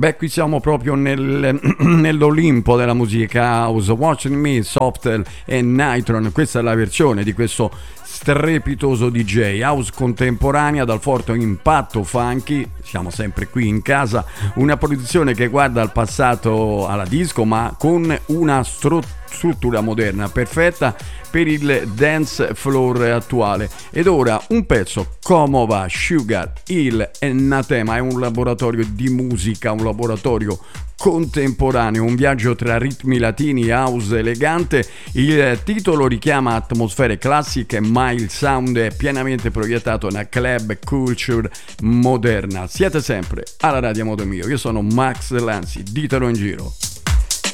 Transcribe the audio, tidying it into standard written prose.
Beh, qui siamo proprio nell'Olimpo della musica house. Watching Me, Softel e Nitron, questa è la versione di questo strepitoso DJ house contemporanea dal forte impatto funky. Siamo sempre qui in casa, una produzione che guarda al passato, alla disco, ma con una struttura moderna perfetta per il dance floor attuale. Ed ora un pezzo come va Sugar Hill Anathema, è un laboratorio di musica, un laboratorio contemporaneo, un viaggio tra ritmi latini e house elegante. Il titolo richiama atmosfere classiche, ma il sound è pienamente proiettato nella club culture moderna. Siete sempre alla Radio Modo Mio, io sono Max Lanzi, ditelo in giro.